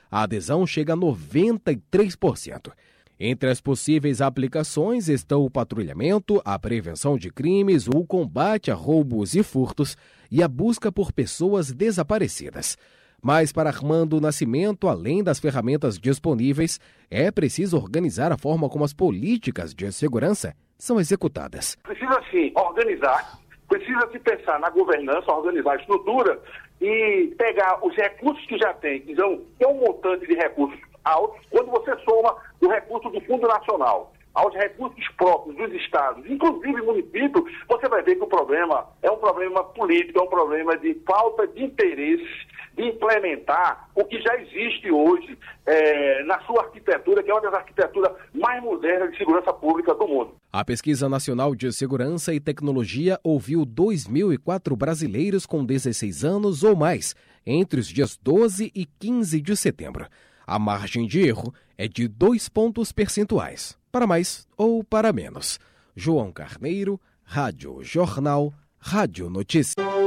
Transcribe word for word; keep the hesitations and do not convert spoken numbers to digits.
a adesão chega a noventa e três por cento. Entre as possíveis aplicações estão o patrulhamento, a prevenção de crimes, o combate a roubos e furtos e a busca por pessoas desaparecidas. Mas para Armando Nascimento, além das ferramentas disponíveis, é preciso organizar a forma como as políticas de segurança são executadas. Precisa sim organizar, precisa se pensar na governança, organizar a estrutura e pegar os recursos que já tem, que são um montante de recursos altos, quando você soma o recurso do Fundo Nacional aos recursos próprios dos estados, inclusive municípios, você vai ver que o problema é um problema político, é um problema de falta de interesse de implementar o que já existe hoje é, na sua arquitetura, que é uma das arquiteturas mais modernas de segurança pública do mundo. A Pesquisa Nacional de Segurança e Tecnologia ouviu dois mil e quatro brasileiros com dezesseis anos ou mais, entre os dias doze e quinze de setembro. A margem de erro é de dois pontos percentuais, para mais ou para menos. João Carneiro, Rádio Jornal, Rádio Notícias.